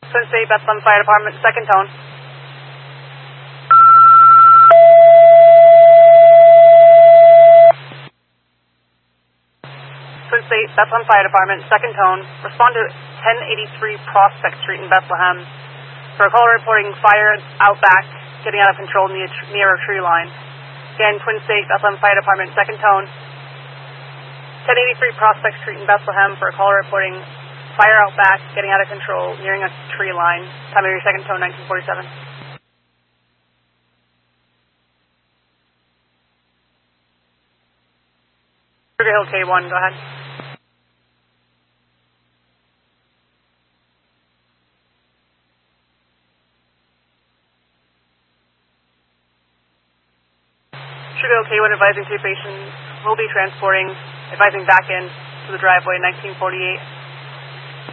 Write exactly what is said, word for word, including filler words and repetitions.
Twin State, Bethlehem Fire Department, second tone. Twin State, Bethlehem Fire Department, second tone. Respond to ten eighty-three Prospect Street in Bethlehem for a call reporting fire out back, getting out of control near, near a tree line. Again, Twin State, Bethlehem Fire Department, second tone. ten eighty-three Prospect Street in Bethlehem for a call reporting fire out back, getting out of control, nearing a tree line. Time of your second tone, nineteen forty-seven. Sugar Hill K one, go ahead. Sugar Hill K one advising two patients will be transporting, advising back in to the driveway, nineteen forty-eight.